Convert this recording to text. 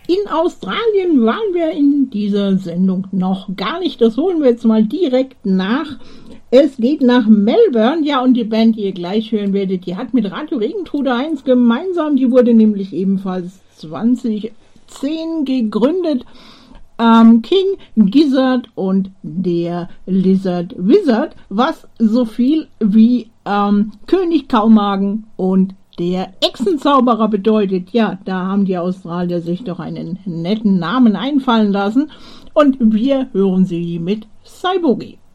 In Australien waren wir in dieser Sendung noch gar nicht. Das holen wir jetzt mal direkt nach. Es geht nach Melbourne. Ja, und die Band, die ihr gleich hören werdet, die hat mit Radio Regentrude 1 gemeinsam. Die wurde nämlich ebenfalls 2010 gegründet. King Gizzard und der Lizard Wizard, was so viel wie König Kaumagen und der Echsenzauberer bedeutet. Ja, da haben die Australier sich doch einen netten Namen einfallen lassen und wir hören sie mit Cyborgie.